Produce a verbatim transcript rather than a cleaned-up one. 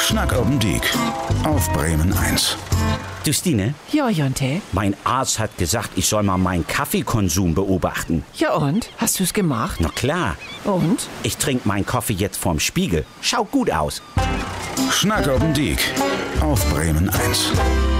Schnack oben Diek auf Bremen eins. Du Stine, Ja, Jonte. mein Arzt hat gesagt, ich soll mal meinen Kaffeekonsum beobachten. Ja und? Hast du's gemacht? Na klar, Und? ich trinke meinen Kaffee jetzt vorm Spiegel. Schaut gut aus. Schnack oben Diek auf Bremen eins.